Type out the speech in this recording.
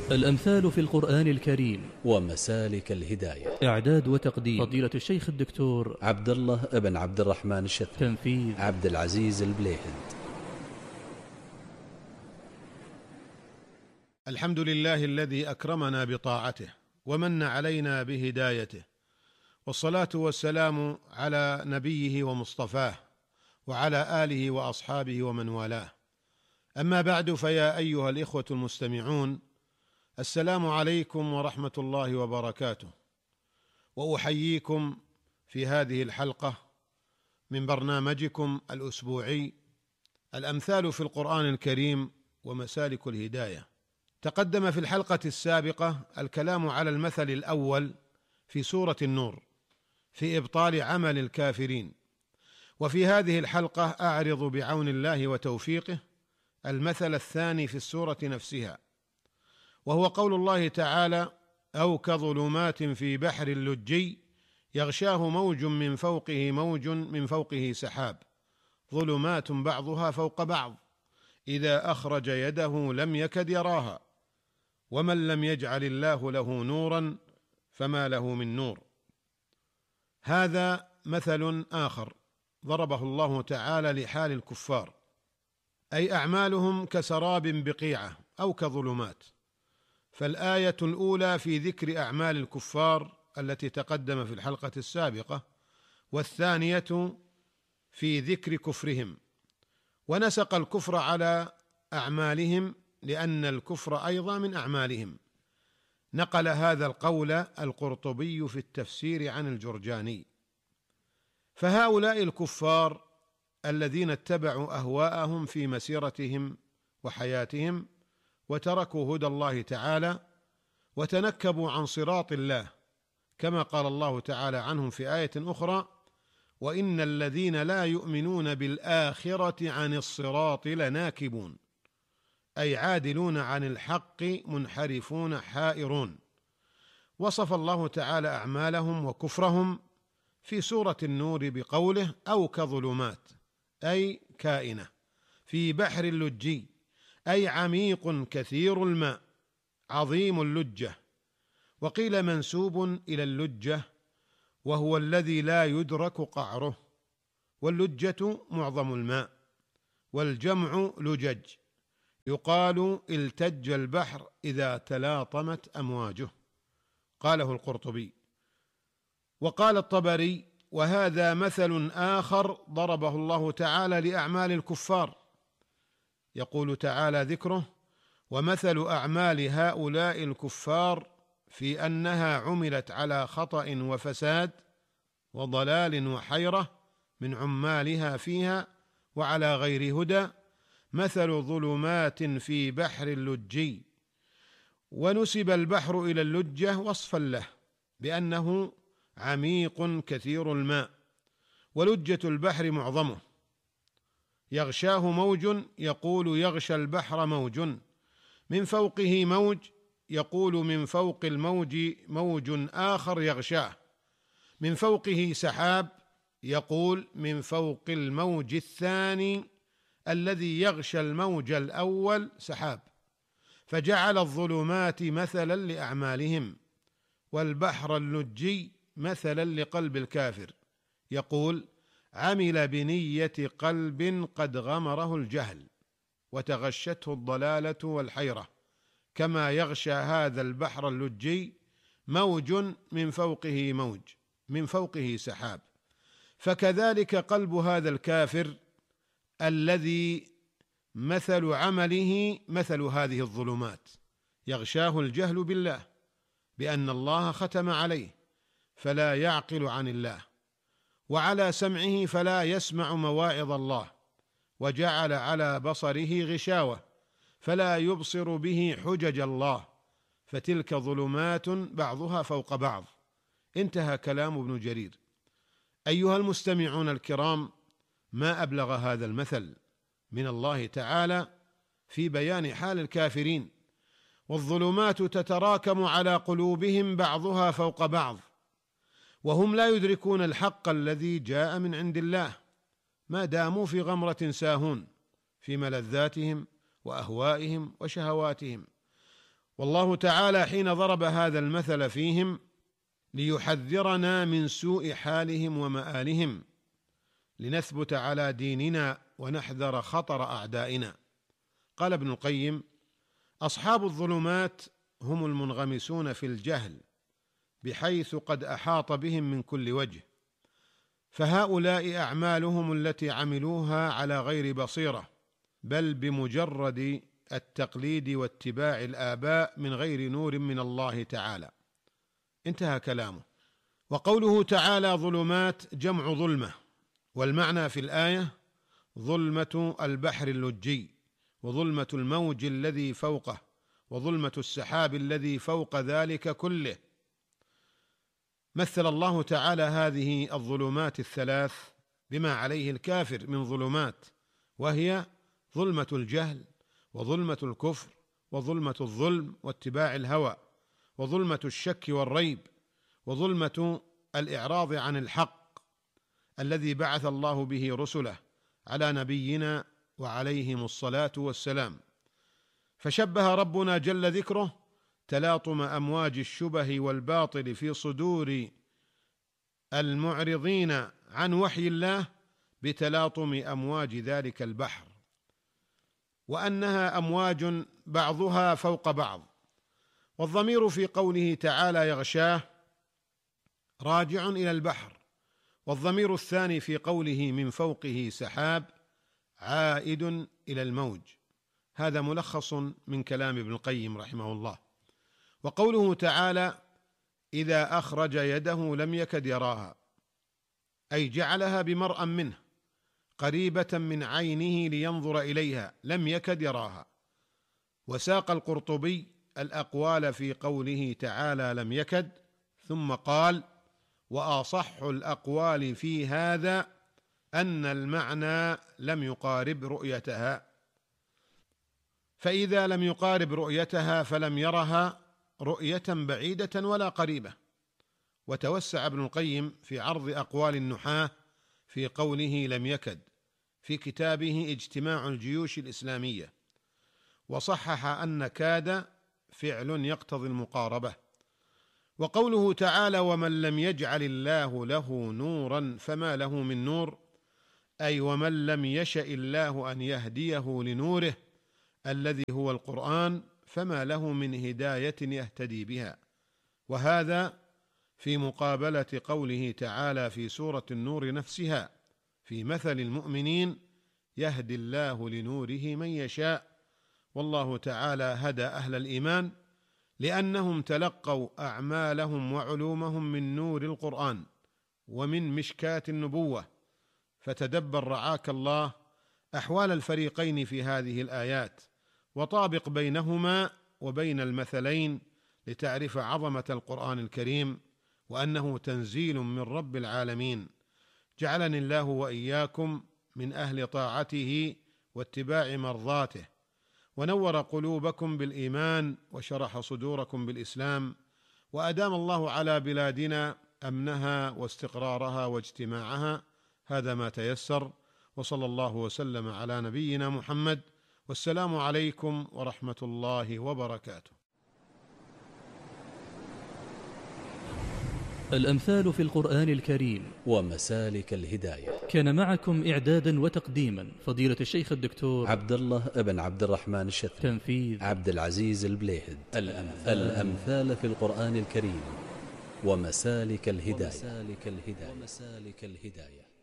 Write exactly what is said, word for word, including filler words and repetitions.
الأمثال في القرآن الكريم ومسالك الهداية. إعداد وتقديم فضيلة الشيخ الدكتور عبد الله ابن عبد الرحمن الشثري. تنفيذ عبد العزيز البليهد. الحمد لله الذي أكرمنا بطاعته ومن علينا بهدايته، والصلاة والسلام على نبيه ومصطفاه وعلى آله وأصحابه ومن والاه. أما بعد، فيا أيها الإخوة المستمعون، السلام عليكم ورحمة الله وبركاته، وأحييكم في هذه الحلقة من برنامجكم الأسبوعي الأمثال في القرآن الكريم ومسالك الهداية. تقدم في الحلقة السابقة الكلام على المثل الأول في سورة النور في إبطال عمل الكافرين، وفي هذه الحلقة أعرض بعون الله وتوفيقه المثل الثاني في السورة نفسها، وهو قول الله تعالى: أو كظلمات في بحر اللجي يغشاه موج من فوقه موج من فوقه سحاب ظلمات بعضها فوق بعض إذا أخرج يده لم يكد يراها ومن لم يجعل الله له نورا فما له من نور. هذا مثل آخر ضربه الله تعالى لحال الكفار، أي أعمالهم كسراب بقيعة أو كظلمات. فالآية الأولى في ذكر أعمال الكفار التي تقدم في الحلقة السابقة، والثانية في ذكر كفرهم، ونسق الكفر على أعمالهم لأن الكفر أيضا من أعمالهم. نقل هذا القول القرطبي في التفسير عن الجرجاني. فهؤلاء الكفار الذين اتبعوا أهواءهم في مسيرتهم وحياتهم وتركوا هدى الله تعالى وتنكبوا عن صراط الله، كما قال الله تعالى عنهم في آية أخرى: وإن الذين لا يؤمنون بالآخرة عن الصراط لناكبون، أي عادلون عن الحق منحرفون حائرون. وصف الله تعالى أعمالهم وكفرهم في سورة النور بقوله: أو كظلمات، أي كائنة، في بحر اللجي، أي عميق كثير الماء عظيم اللجة. وقيل منسوب إلى اللجة، وهو الذي لا يدرك قعره، واللجة معظم الماء، والجمع لجج. يقال التج البحر إذا تلاطمت أمواجه، قاله القرطبي. وقال الطبري: وهذا مثل آخر ضربه الله تعالى لأعمال الكفار. يقول تعالى ذكره: ومثل أعمال هؤلاء الكفار في أنها عملت على خطأ وفساد وضلال وحيرة من عمالها فيها وعلى غير هدى، مثل ظلمات في بحر اللجي. ونسب البحر إلى اللجة وصفا له بأنه عميق كثير الماء، ولجة البحر معظمه. يغشاه موج، يقول يغشى البحر موج، من فوقه موج، يقول من فوق الموج موج آخر يغشاه، من فوقه سحاب، يقول من فوق الموج الثاني الذي يغشى الموج الأول سحاب. فجعل الظلمات مثلا لأعمالهم، والبحر اللجي مثلا لقلب الكافر، يقول عمل بنية قلب قد غمره الجهل وتغشته الضلالة والحيرة، كما يغشى هذا البحر اللجي موج من فوقه موج من فوقه سحاب. فكذلك قلب هذا الكافر الذي مثل عمله مثل هذه الظلمات، يغشاه الجهل بالله بأن الله ختم عليه فلا يعقل عن الله، وعلى سمعه فلا يسمع مواعظ الله، وجعل على بصره غشاوة فلا يبصر به حجج الله، فتلك ظلمات بعضها فوق بعض. انتهى كلام ابن جرير. أيها المستمعون الكرام، ما أبلغ هذا المثل من الله تعالى في بيان حال الكافرين، والظلمات تتراكم على قلوبهم بعضها فوق بعض، وهم لا يدركون الحق الذي جاء من عند الله ما داموا في غمرة ساهون في ملذاتهم وأهوائهم وشهواتهم. والله تعالى حين ضرب هذا المثل فيهم ليحذرنا من سوء حالهم ومآلهم، لنثبت على ديننا ونحذر خطر أعدائنا. قال ابن القيم: أصحاب الظلمات هم المنغمسون في الجهل بحيث قد أحاط بهم من كل وجه، فهؤلاء أعمالهم التي عملوها على غير بصيرة، بل بمجرد التقليد واتباع الآباء من غير نور من الله تعالى. انتهى كلامه. وقوله تعالى ظلمات جمع ظلمة، والمعنى في الآية ظلمة البحر اللجي، وظلمة الموج الذي فوقه، وظلمة السحاب الذي فوق ذلك كله. مثل الله تعالى هذه الظلمات الثلاث بما عليه الكافر من ظلمات، وهي ظلمة الجهل، وظلمة الكفر، وظلمة الظلم واتباع الهوى، وظلمة الشك والريب، وظلمة الإعراض عن الحق الذي بعث الله به رسله على نبينا وعليهم الصلاة والسلام. فشبه ربنا جل ذكره تلاطم أمواج الشبه والباطل في صدور المعرضين عن وحي الله بتلاطم أمواج ذلك البحر، وأنها أمواج بعضها فوق بعض. والضمير في قوله تعالى يغشاه راجع إلى البحر، والضمير الثاني في قوله من فوقه سحاب عائد إلى الموج. هذا ملخص من كلام ابن القيم رحمه الله. وقوله تعالى إذا أخرج يده لم يكد يراها، أي جعلها بمرأى منه قريبة من عينه لينظر إليها، لم يكد يراها. وساق القرطبي الأقوال في قوله تعالى لم يكد، ثم قال وأصح الأقوال في هذا أن المعنى لم يقارب رؤيتها، فإذا لم يقارب رؤيتها فلم يرها رؤية بعيدة ولا قريبة. وتوسع ابن القيم في عرض أقوال النحاة في قوله لم يكد في كتابه اجتماع الجيوش الإسلامية، وصحح أن كاد فعل يقتضي المقاربة. وقوله تعالى ومن لم يجعل الله له نورا فما له من نور، أي ومن لم يشأ الله أن يهديه لنوره الذي هو القرآن فما له من هداية يهتدي بها. وهذا في مقابلة قوله تعالى في سورة النور نفسها في مثل المؤمنين يهدي الله لنوره من يشاء. والله تعالى هدى أهل الإيمان لأنهم تلقوا أعمالهم وعلومهم من نور القرآن ومن مشكاة النبوة. فتدبر رعاك الله أحوال الفريقين في هذه الآيات، وطابق بينهما وبين المثلين لتعرف عظمة القرآن الكريم وأنه تنزيل من رب العالمين. جعلني الله وإياكم من أهل طاعته واتباع مرضاته، ونور قلوبكم بالإيمان وشرح صدوركم بالإسلام، وأدام الله على بلادنا أمنها واستقرارها واجتماعها. هذا ما تيسر، وصلى الله وسلم على نبينا محمد، والسلام عليكم ورحمة الله وبركاته. الأمثال في القرآن الكريم ومسالك الهداية. كان معكم إعدادا وتقديما فضيلة الشيخ الدكتور عبد الله ابن عبد الرحمن الشثري. تنفيذ عبد العزيز البليهد. الأمثال, الأمثال في القرآن الكريم ومسالك الهداية. ومسالك الهداية. ومسالك الهداية.